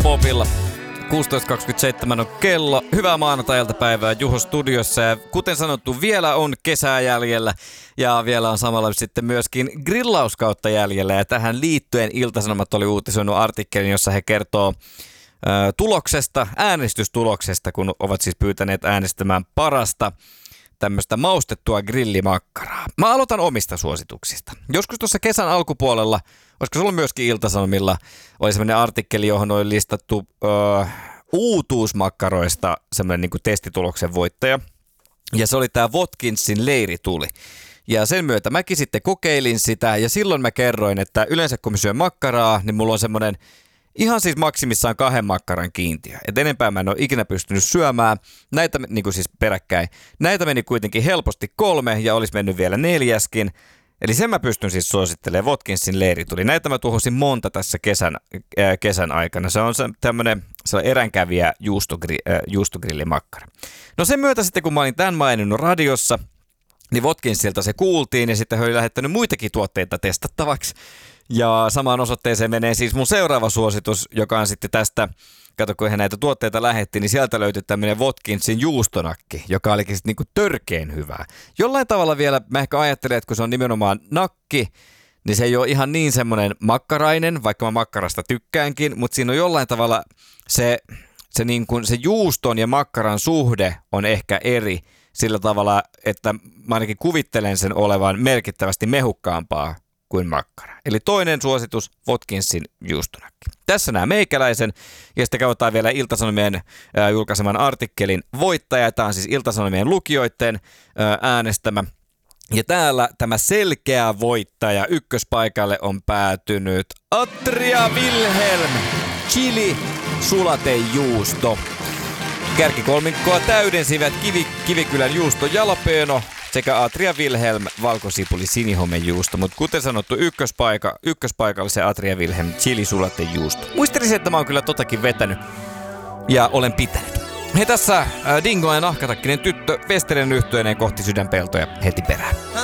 Popilla. 16.27 on kello. Hyvää maanantai-iltapäivää Juho studiossa. Ja kuten sanottu, vielä on kesää jäljellä ja vielä on samalla sitten myöskin grillauskautta jäljellä. Ja tähän liittyen Ilta-Sanomat oli uutisoinut artikkelin, jossa he kertoo äänestystuloksesta, kun ovat siis pyytäneet äänestämään parasta tämmöistä maustettua grillimakkaraa. Mä aloitan omista suosituksista. Joskus tuossa kesän alkupuolella, olisiko sulla myöskin Ilta-Sanomilla, oli semmoinen artikkeli, johon oli listattu uutuusmakkaroista semmoinen niin kuin testituloksen voittaja. Ja se oli tää Watkinsin leirituli. Ja sen myötä mäkin sitten kokeilin sitä ja silloin mä kerroin, että yleensä kun mä syön makkaraa, niin mulla on semmoinen ihan siis maksimissaan 2 makkaran kiintiö. Et enempää mä en ole ikinä pystynyt syömään. Näitä niin kuin siis peräkkäin. Näitä meni kuitenkin helposti 3 ja olisi mennyt vielä 4:skin. Eli sen mä pystyn siis suosittelemaan Watkinsin leirituli. Näitä mä tuhosin monta tässä kesän aikana. Se on tämmönen eränkävijä juustogrillimakkara. No sen myötä sitten kun mä olin tämän maininnut radiossa, niin Watkinsilta se kuultiin ja sitten he oli lähettänyt muitakin tuotteita testattavaksi. Ja samaan osoitteeseen menee siis mun seuraava suositus, joka on sitten tästä, kato kun he näitä tuotteita lähetti, niin sieltä löytyi tämmöinen Watkinsin juustonakki, joka olikin sitten niinku törkeen hyvää. Jollain tavalla vielä mä ehkä ajattelen, että kun se on nimenomaan nakki, niin se ei ole ihan niin semmoinen makkarainen, vaikka mä makkarasta tykkäänkin, mutta siinä on jollain tavalla se juuston ja makkaran suhde on ehkä eri sillä tavalla, että mä ainakin kuvittelen sen olevan merkittävästi mehukkaampaa kuin makkara. Eli toinen suositus, Watkinsin juustonakki. Tässä nämä meikäläisen, ja sitten katsotaan vielä Ilta-Sanomien julkaiseman artikkelin voittaja. Tämä on siis Ilta-Sanomien lukijoiden äänestämä. Ja täällä tämä selkeä voittaja ykköspaikalle on päätynyt Atria Wilhelm, chili sulatejuusto. Kärkikolmikkoa täydensivät Kivikylän juusto jalapeno sekä Atria Wilhelm valkosipuli sinihomejuusto, mutta kuten sanottu, ykköspaikalla se Atria Wilhelm chilisulatejuusto. Muistelisin, että mä oon kyllä totakin vetänyt ja olen pitänyt. He tässä Dingo ja nahkatakkinen tyttö Vesteren yhtyeineen kohti sydänpeltoja heti perään.